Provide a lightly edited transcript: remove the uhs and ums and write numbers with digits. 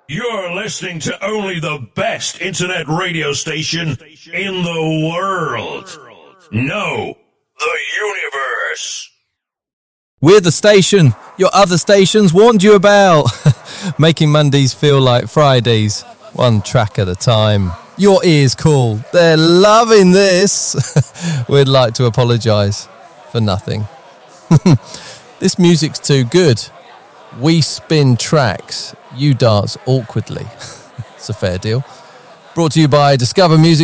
You're listening to only the best internet radio station in the world. No, the universe. We're the station your other stations warned you about. Making Mondays feel like Fridays, one track at a time. Your ears call. They're loving this. We'd like to apologise for nothing. This music's too good. We spin tracks. You dance awkwardly. It's a fair deal. Brought to you by Discover Music.